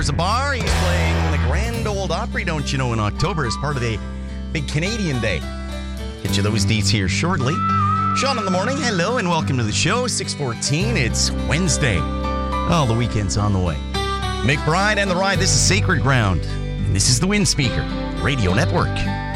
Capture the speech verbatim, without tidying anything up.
There's a bar. He's playing the Grand Ole Opry, don't you know, in October as part of a big Canadian Day. Get you those deets here shortly. Sean in the morning, hello and welcome to the show. six fourteen, it's Wednesday. Oh, the weekend's on the way. McBride and the Ride, this is Sacred Ground. And this is the Wind Speaker Radio Network.